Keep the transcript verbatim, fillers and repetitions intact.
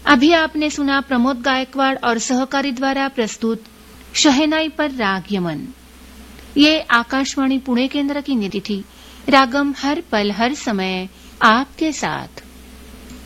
अभी आपने सुना प्रमोद गायकवाड़ और सहकारी द्वारा प्रस्तुत शहनाई पर राग यमन। ये आकाशवाणी पुणे केंद्र की निधि थी। रागम हर पल हर समय आपके साथ।